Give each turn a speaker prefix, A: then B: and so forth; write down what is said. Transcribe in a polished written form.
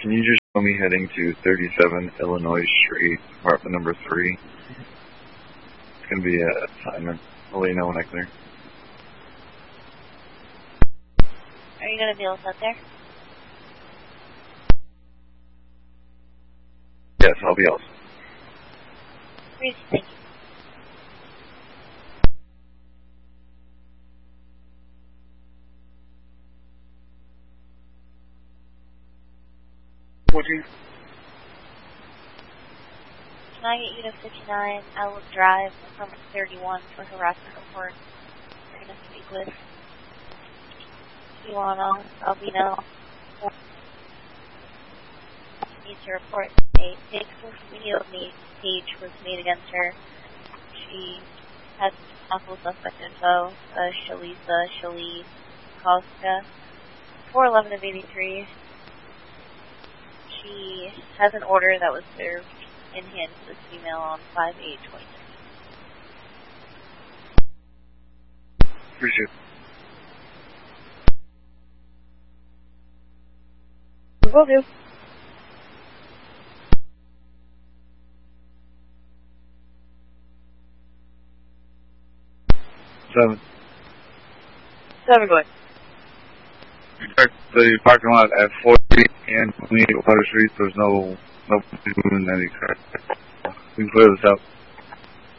A: Can you just show me heading to 37 Illinois Street, apartment number 3? It's going to be an assignment. I'll let you know when I clear.
B: Are you going to deal with that there?
A: Yes, I'll be awesome.
B: Please, thank you. Can I get you to 59 Outlook Drive, apartment 31 for harassment report? You're going to speak with Ilana Albino. Needs to report a fake social media page was made against her. She has possible suspect info, Shalisa Shalee Koska, 411 of 83. She has an order that was served in hand to this female on 5/8/2016.
A: Appreciate it.
B: Will do. Seven going.
A: Check the parking lot at 40 and 28 Water Street. There's no moving any car. We can clear this out.